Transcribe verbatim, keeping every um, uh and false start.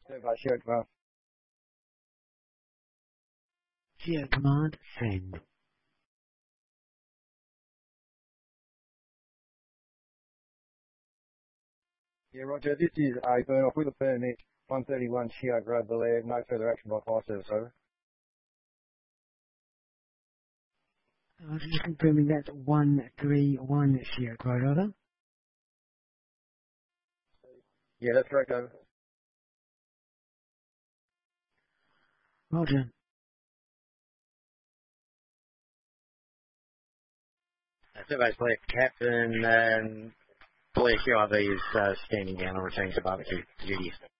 Standby, Sierra Command. Sierra Command, send. Yeah, Roger. This is a burn off with a permit. one thirty-one Sierra Grove, Belair. No further action by fire service, over. I was just confirming that's one three one Sierra Grove, over. Yeah, that's correct, over. Roger. Survey's clear, Captain, um, Blair Q R V is uh, standing down on returning to barbecue duty.